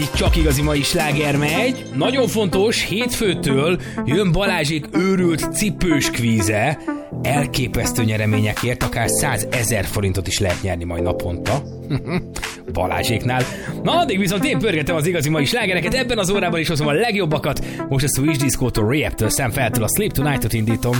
Itt csak igazi mai sláger megy. Nagyon fontos, hétfőtől jön Balázsék őrült cipős kvíze. Elképesztő nyereményekért akár 100 000 forintot is lehet nyerni majd naponta. Balázséknál. Na, addig viszont én pörgetem az igazi mai slágereket, ebben az órában is hozom a legjobbakat. Most a Switch Disco-tól, Rap-től, Sam Feltől a Sleep Tonight-ot indítom.